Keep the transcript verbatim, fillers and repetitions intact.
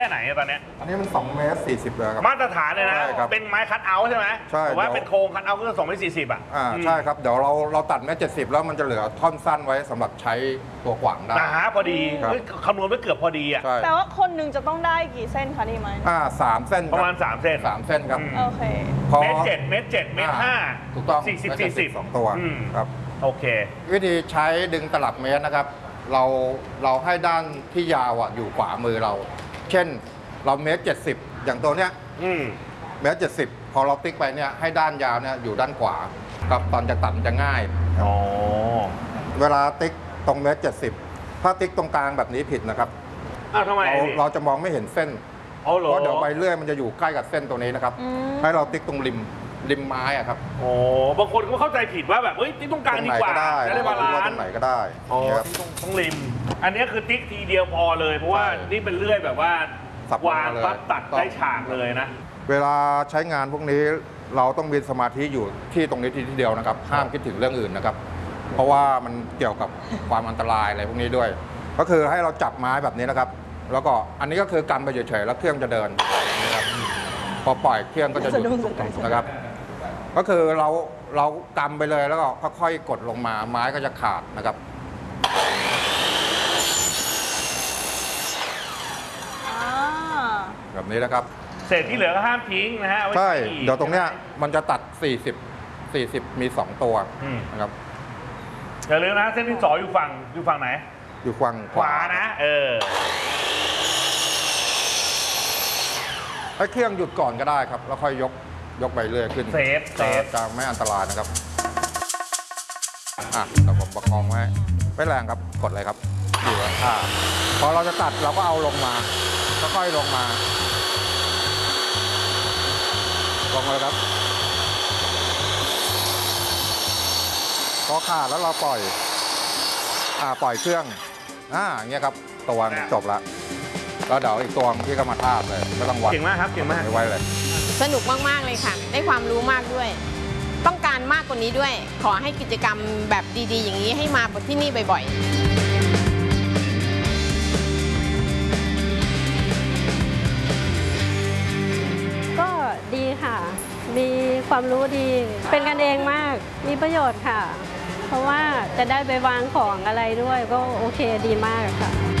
แค่ไหนตอนนี้อันนี้มันสองเมตรสี่สิบเลยครับมาตรฐานเลยนะเป็นไม้คัทเอาท์ใช่ไหมใช่แต่ว่าเป็นโครงคัทเอาท์ก็สองเมตรสี่สิบอ่ะอ่าใช่ครับเดี๋ยวเราเราตัดเมตรเจ็ดสิบแล้วมันจะเหลือท่อนสั้นไว้สำหรับใช้ตัวขวางได้หนาพอดีคำนวณไว้เกือบพอดีอ่ะแปลว่าคนหนึ่งจะต้องได้กี่เส้นคะนี่ไหมอ่าสามเส้นประมาณสามเส้นสามเส้นครับโอเคเมตรเจ็ดเมตรเจ็ดเมตรห้าถูกต้องสี่สิบสี่สิบสองตัวครับโอเควิธีใช้ดึงตลับเมตรนะครับเราเราให้ด้านที่ยาวอ่ะอยู่ขวามือเราเช่นเราเมตรเจ็ดสิบอย่างตัวเนี้ยเมตรเจ็ดสิบพอเราติ๊กไปเนี่ยให้ด้านยาวเนี่ยอยู่ด้านขวากับตอนจะตัดจะง่ายอ๋อเวลาติ๊กตรงเมตรเจ็ดสิบถ้าติ๊กตรงกลางแบบนี้ผิดนะครับอ้าวทำไมเราเราจะมองไม่เห็นเส้นเพราะเดี๋ยวใบเลื่อยมันจะอยู่ใกล้กับเส้นตัวนี้นะครับให้เราติ๊กตรงริมริมไม้อะครับโอ้บางคนก็เข้าใจผิดว่าแบบเฮ้ยติ๊กตรงกลางดีกว่าจะได้บาลานซ์ตรงไหนก็ได้อ๋อตรงริมอันนี้คือติ๊กทีเดียวพอเลยเพราะว่านี่เป็นเลื่อยแบบว่าวางปั๊บตัดได้ฉากเลยนะเวลาใช้งานพวกนี้เราต้องมีสมาธิอยู่ที่ตรงนี้ทีเดียวนะครับห้ามคิดถึงเรื่องอื่นนะครับเพราะว่ามันเกี่ยวกับความอันตรายอะไรพวกนี้ด้วยก็คือให้เราจับไม้แบบนี้นะครับแล้วก็อันนี้ก็คือกำไปเฉยๆแล้วเครื่องจะเดินนะครับพอปล่อยเครื่องก็จะหยุดนะครับก็คือเราเรากำไปเลยแล้วก็ค่อยๆกดลงมาไม้ก็จะขาดนะครับแบบนี้นะครับเศษที่เหลือก็ห้ามทิ้งนะฮะใช่เดี๋ยวตรงเนี้ยมันจะตัดสี่สิบ สี่สิบมีสองตัวนะครับอย่าลืมนะเส้นที่สองอยู่ฝั่งอยู่ฝั่งไหนอยู่ฝั่งขวานะเออให้เครื่องหยุดก่อนก็ได้ครับแล้วค่อยยกยกไปเรื่อยขึ้นเซฟเซฟจะไม่อันตรายนะครับอ่ะเราผมประคองไว้ไม่แรงครับกดเลยครับอยู่อ่าพอเราจะตัดเราก็เอาลงมาค่อยๆลงมาลงมาเลยครับพอขาดแล้วเราปล่อยอ่าปล่อยเครื่องอ่าอย่างเงี้ยครับตัวจบละแล้วเดี๋ยวอีกตัวที่ก็มาทาบเลยไม่ต้องวัดเก่งมากครับเก่งมากไว้เลยสนุกมากๆเลยค่ะได้ความรู้มากด้วยต้องการมากกว่านี้ด้วยขอให้กิจกรรมแบบดีๆอย่างนี้ให้มาที่นี่บ่อยๆก็ดีค่ะมีความรู้ดีเป็นกันเองมากมีประโยชน์ค่ะเพราะว่าจะได้ไปวางของอะไรด้วยก็โอเคดีมากค่ะ